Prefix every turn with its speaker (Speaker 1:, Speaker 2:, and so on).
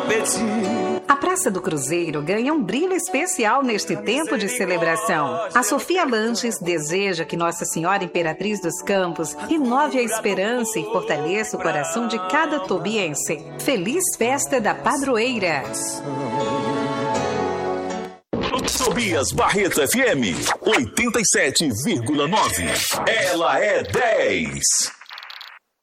Speaker 1: A Praça do Cruzeiro ganha um brilho especial neste tempo de celebração. A Sofia Lanches deseja que Nossa Senhora Imperatriz dos Campos renove a esperança e fortaleça o coração de cada tobiense. Feliz Festa da Padroeira!
Speaker 2: Tobias Barreto FM 87,9. Ela é 10.